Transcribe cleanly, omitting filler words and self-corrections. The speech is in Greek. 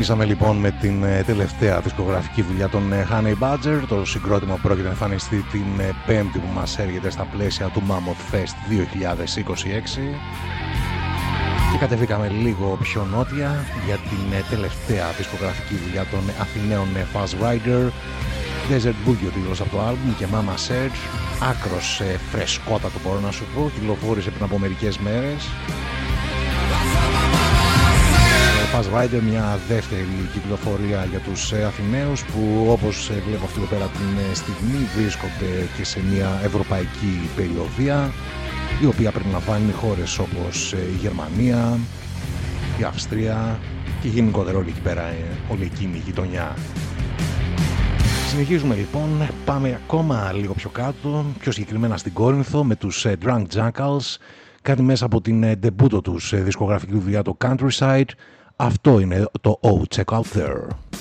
Ξεκινήσαμε λοιπόν με την τελευταία δισκογραφική δουλειά των Honey Badger. Το συγκρότημα πρόκειται να εμφανιστεί την Πέμπτη που μας έρχεται στα πλαίσια του Mammoth Fest 2026. Και κατεβήκαμε λίγο πιο νότια για την τελευταία δισκογραφική δουλειά των Αθηναίων Fast Rider. Desert Boogie ο τίτλος από το άλμπουμ και Mama Serge. Άκρος φρεσκότατο μπορώ να σου πω. Κυκλοφόρησε πριν από μερικές μέρες. Fast Rider, μια δεύτερη κυκλοφορία για τους Αθηναίους που όπως βλέπω αυτή εδώ πέρα την στιγμή βρίσκονται και σε μια ευρωπαϊκή περιοδεία η οποία περιλαμβάνει χώρες όπως η Γερμανία, η Αυστρία και γενικότερα όλη εκεί πέρα, όλη εκείνη η γειτονιά. Συνεχίζουμε λοιπόν, πάμε ακόμα λίγο πιο κάτω, πιο συγκεκριμένα στην Κόρινθο με τους Drunk Jackals, κάτι μέσα από την ντεμπούτο τους δισκογραφική δουλειά το Countryside. Αυτό είναι το Oh Check Out There.